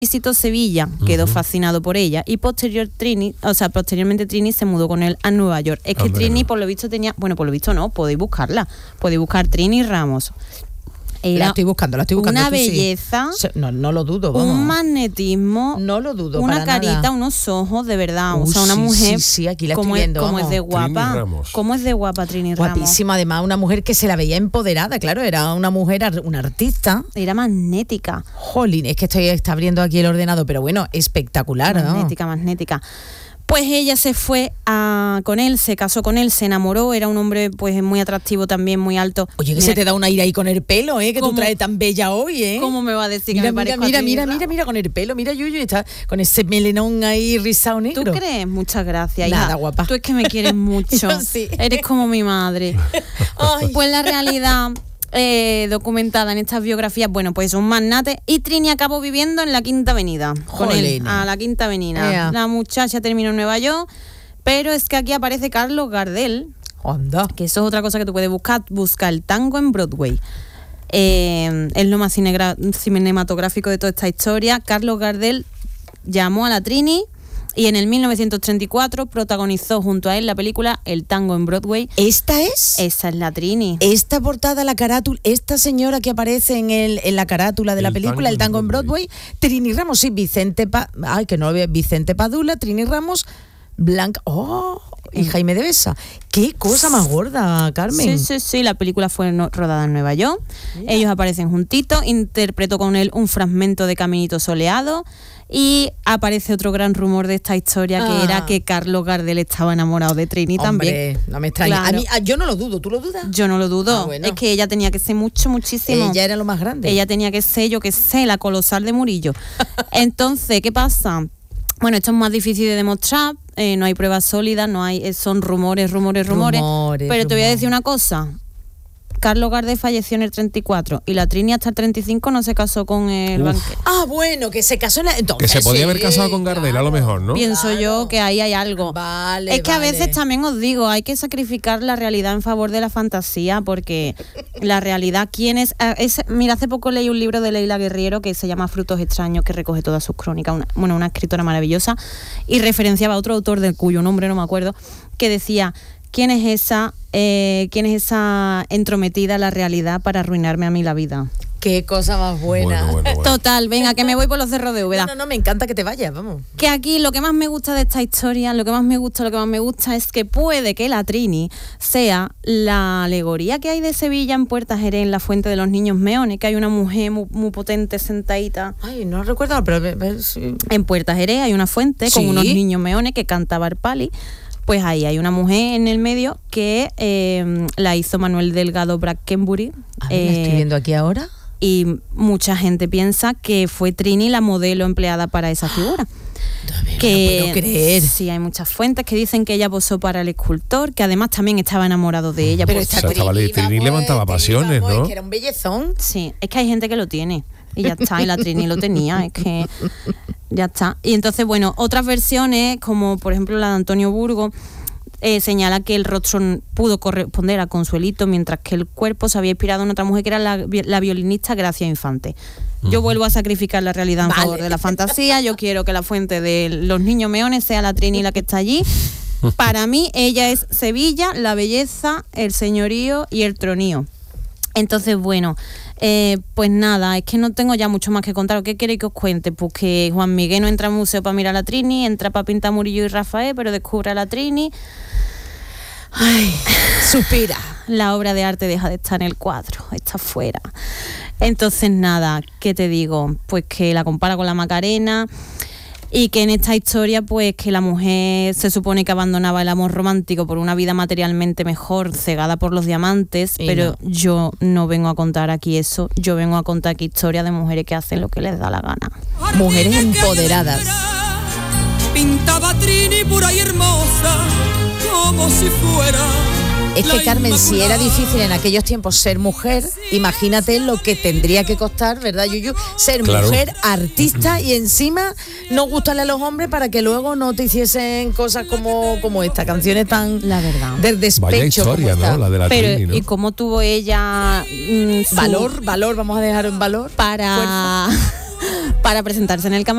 visitó Sevilla, quedó fascinado por ella y posteriormente Trini se mudó con él a Nueva York. Es que Trini, por lo visto, podéis buscarla. Podéis buscar Trini Ramos. La estoy buscando. Una belleza. Sí. No lo dudo, vamos. Un magnetismo. No lo dudo, una para carita, nada. Unos ojos, de verdad. O sea, una mujer. Sí, aquí la estoy viendo. Como es de guapa. ¿Cómo es de guapa Trini Ramos? Guapísima, además, una mujer que se la veía empoderada, claro, era una mujer, una artista. Era magnética. Jolín, es que está abriendo aquí el ordenador, pero bueno, espectacular, Magnética. Pues ella se fue con él, se casó con él, se enamoró, era un hombre pues muy atractivo también, muy alto. Oye, que se te da una ira ahí con el pelo, que tú traes tan bella hoy, ¿Cómo me va a decir que me parezco a Trini? Mira con el pelo, mira Yuyu, está con ese melenón ahí rizado negro. ¿Tú crees? Muchas gracias, nada, hija. guapa. Tú es que me quieres mucho. Sí. Eres como mi madre. Pues la realidad documentada en estas biografías, bueno, pues un magnate, y Trini acabó viviendo en la Quinta Avenida con él, a la Quinta Avenida. La muchacha terminó en Nueva York, pero es que aquí aparece Carlos Gardel. Anda. Que eso es otra cosa que tú puedes busca el tango en Broadway. Es lo más cinematográfico de toda esta historia. Carlos Gardel llamó a la Trini y en el 1934 protagonizó junto a él la película El tango en Broadway. ¿Esta es? Esa es la Trini. Esta portada, la carátula, esta señora que aparece en la carátula de la película El tango en Broadway, Trini Ramos, sí, Vicente Padula, Trini Ramos, Blanca, y Jaime de Besa. ¡Qué cosa más gorda, Carmen! Sí, la película fue rodada en Nueva York. Mira. Ellos aparecen juntitos, interpretó con él un fragmento de Caminito Soleado. Y aparece otro gran rumor de esta historia, que era que Carlos Gardel estaba enamorado de Trini. Hombre, también. No me extraña. Claro. Yo no lo dudo, ¿tú lo dudas? Yo no lo dudo. Bueno. Es que ella tenía que ser muchísimo. Ella era lo más grande. Ella tenía que ser, yo qué sé, la colosal de Murillo. Entonces, ¿qué pasa? Bueno, esto es más difícil de demostrar, no hay pruebas sólidas, son rumores. Pero te voy a decir una cosa. Carlos Gardel falleció en el 34 y la Trini hasta el 35 no se casó con el banquero. Bueno, que se casó entonces. Que se podía haber casado con Gardel, a lo mejor, ¿no? Pienso yo que ahí hay algo. Vale. Es que a veces también os digo, hay que sacrificar la realidad en favor de la fantasía, porque la realidad, mira, hace poco leí un libro de Leila Guerriero que se llama Frutos extraños, que recoge todas sus crónicas, una escritora maravillosa, y referenciaba a otro autor del cuyo nombre no me acuerdo, que decía: ¿Quién es esa entrometida a la realidad para arruinarme a mí la vida? Qué cosa más buena. Bueno. Total, venga, que me voy por los cerros de Úbeda. No, me encanta que te vayas, vamos. Que aquí lo que más me gusta de esta historia, lo que más me gusta es que puede que la Trini sea la alegoría que hay de Sevilla en Puerta Jerez, en la fuente de los niños meones, que hay una mujer muy potente sentadita. Ay, no recuerdo, pero sí. En Puerta Jerez hay una fuente con unos niños meones que canta Barpali. Pues ahí hay una mujer en el medio que la hizo Manuel Delgado Brackenbury. ¿La estoy viendo aquí ahora? Y mucha gente piensa que fue Trini la modelo empleada para esa figura. No puedo creer. Sí, hay muchas fuentes que dicen que ella posó para el escultor, que además también estaba enamorado de ella. Pero pues, Trini levantaba pasiones, ¿no? Es que era un bellezón. Sí, es que hay gente que lo tiene. Y ya está, y la Trini lo tenía, es que ya está. Y entonces, bueno, otras versiones, como por ejemplo la de Antonio Burgo, señala que el rostro pudo corresponder a Consuelito, mientras que el cuerpo se había inspirado en otra mujer que era la violinista Gracia Infante. Yo vuelvo a sacrificar la realidad en favor de la fantasía. Yo quiero que la fuente de los niños meones sea la Trini la que está allí. Para mí, ella es Sevilla, la belleza, el señorío y el tronío. Entonces, bueno, pues nada, es que no tengo ya mucho más que contar. ¿Qué queréis que os cuente? Pues que Juan Miguel no entra al museo para mirar a la Trini, entra para pintar Murillo y Rafael, pero descubre a la Trini. Ay, suspira. La obra de arte deja de estar en el cuadro, está fuera. Entonces, nada, ¿qué te digo? Pues que la compara con la Macarena. Y que en esta historia, pues que la mujer se supone que abandonaba el amor romántico por una vida materialmente mejor, cegada por los diamantes, pero yo no vengo a contar aquí eso, yo vengo a contar aquí historias de mujeres que hacen lo que les da la gana. Mujeres empoderadas. Pintaba Trini pura y hermosa, como si fuera. Es que, Carmen, si era difícil en aquellos tiempos ser mujer, imagínate lo que tendría que costar, ¿verdad, Yuyu? Ser mujer, artista, y encima no gustarle a los hombres para que luego no te hiciesen cosas como esta, canciones tan, la verdad, del despecho. Vaya historia, ¿no? La de la Trini, ¿no? Y cómo tuvo ella valor, vamos a dejar en valor. Para presentarse en el